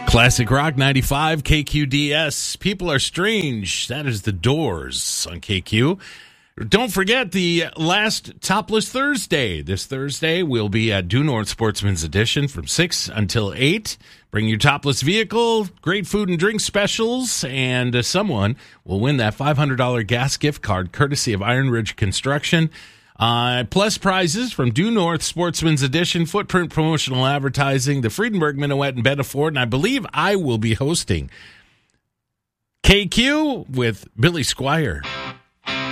Classic Rock 95, KQDS. People Are Strange. That is The Doors on KQ. Don't forget the last Topless Thursday. This Thursday, we'll be at Due North Sportsman's Edition from 6 until 8. Bring your topless vehicle, great food and drink specials, and someone will win that $500 gas gift card courtesy of Iron Ridge Construction. Plus prizes from Due North Sportsman's Edition, Footprint Promotional Advertising, the Friedenberg Minuet in Bedford, and I believe I will be hosting KQ with Billy Squire.